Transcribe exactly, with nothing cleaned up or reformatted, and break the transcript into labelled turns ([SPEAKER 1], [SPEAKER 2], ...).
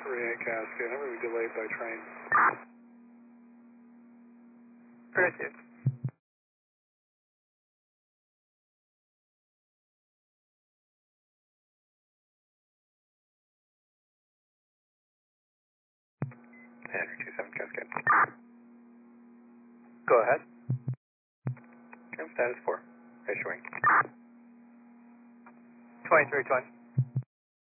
[SPEAKER 1] three eight Cascade, I'm going to be delayed by train.
[SPEAKER 2] Appreciate it.
[SPEAKER 3] Henry two seven Cascade.
[SPEAKER 2] Go ahead.
[SPEAKER 3] Trim status four. Issuing.
[SPEAKER 2] twenty-three twenty.